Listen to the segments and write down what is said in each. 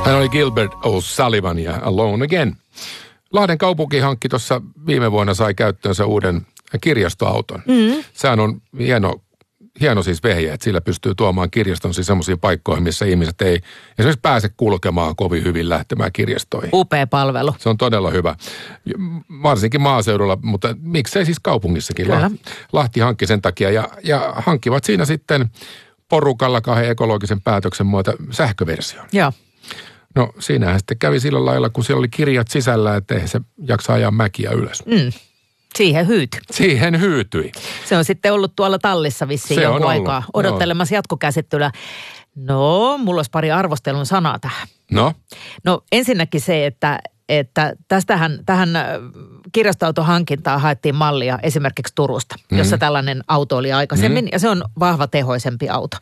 Hän oli Gilbert O'Sullivan ja Alone Again. Lahden kaupunki hankki tuossa viime vuonna, sai käyttöönsä uuden kirjastoauton. Sehän on hieno siis vehje, että sillä pystyy tuomaan kirjaston siis semmoisiin paikkoihin, missä ihmiset ei esimerkiksi pääse kulkemaan kovin hyvin lähtemään kirjastoihin. Upea palvelu. Se on todella hyvä. Varsinkin maaseudulla, mutta miksei siis kaupungissakin. Lahti hankki sen takia ja hankkivat siinä sitten porukalla 2 ekologisen päätöksen muuta sähköversion. Joo. No siinähän sitten kävi sillä lailla, kun siellä oli kirjat sisällä, että eihän se jaksa ajaa mäkiä ylös. Siihen hyytyi. Siihen hyytyi. Se on sitten ollut tuolla tallissa vissiin jonkun aikaa odottelemassa jatkokäsittelyä. No, mulla olisi pari arvostelun sanaa tähän. No ensinnäkin se, että tähän kirjastoautohankintaan haettiin mallia esimerkiksi Turusta, jossa tällainen auto oli aikaisemmin, ja se on vahva tehoisempi auto.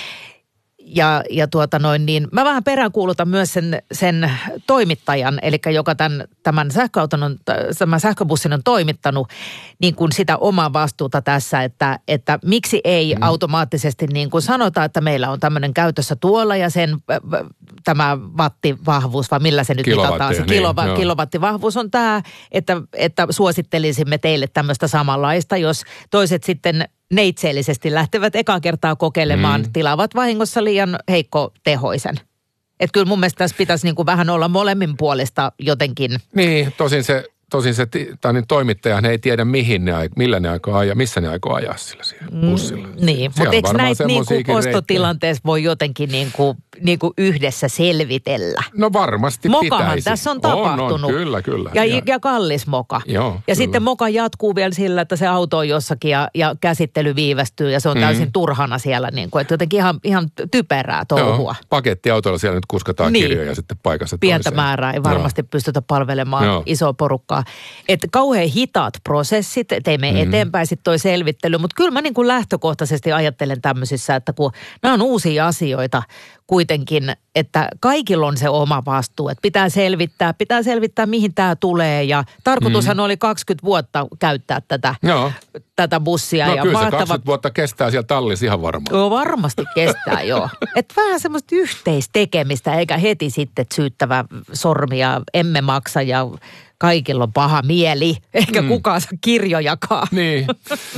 Ja niin mä vähän peräänkuulutan myös sen toimittajan, eli joka tämän sähköbussin on toimittanut, niin kuin sitä omaa vastuuta tässä, että miksi ei automaattisesti niin kuin sanotaan, että meillä on tämmöinen käytössä tuolla ja sen tämä wattivahvuus, vai millä se nyt mitataan, se kilowattivahvuus on tämä, että suosittelisimme teille tämmöistä samanlaista, jos toiset sitten neitseellisesti lähtevät ekaa kertaa kokeilemaan, tilaavat vahingossa liian heikkotehoisen. Että kyllä mun mielestä tässä pitäisi niin kuin vähän olla molemmin puolesta jotenkin. Niin, tosin se toimittajahan ei tiedä millä ne aikoo ajaa, missä ne aikoo ajaa sillä siellä bussilla. Niin, mutta eikö näitä niin kuin ostotilanteessa voi jotenkin niin kuin yhdessä selvitellä? No varmasti Mokahan pitäisi. Tässä on tapahtunut. Kyllä. Ja kallis moka. Joo, ja kyllä. sitten moka jatkuu vielä sillä, että se auto on jossakin ja käsittely viivästyy ja se on täysin turhana siellä. Niin kuin, että jotenkin ihan typerää touhua. Pakettiautolla siellä nyt kuskataan kirjoja sitten paikassa pientä toiseen. määrää ei varmasti pystytä palvelemaan isoa porukkaa. Että kauhean hitaat prosessit, teimme eteenpäin sitten toi selvittely, mutta kyllä mä niin kuin lähtökohtaisesti ajattelen tämmöisissä, että kun nämä on uusia asioita kuitenkin, että kaikilla on se oma vastuu, että pitää selvittää mihin tämä tulee ja tarkoitushan oli 20 vuotta käyttää tätä bussia. No ja kyllä se 20 vuotta kestää siellä tallissa ihan varmaan. Joo, varmasti kestää, joo. Että vähän semmoista yhteistekemistä eikä heti sitten syyttävä sormi ja emme maksa ja kaikilla on paha mieli, eikä kukaan saa kirjojakaan. Niin,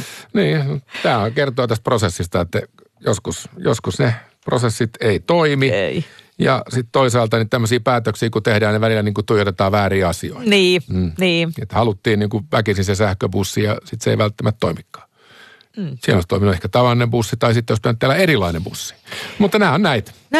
tämä kertoo tästä prosessista, että joskus ne prosessit ei toimi. Ei. Ja sitten toisaalta niin tämmöisiä päätöksiä, kun tehdään, ne välillä niin kuin tuijotetaan väärin asioita. Niin. Että haluttiin niin kuin väkisin se sähköbussi ja sitten se ei välttämättä toimikaan. Siellä olisi toiminut ehkä tavallinen bussi tai sitten olisi pitänyt tehdä erilainen bussi. Mutta nämä on näitä.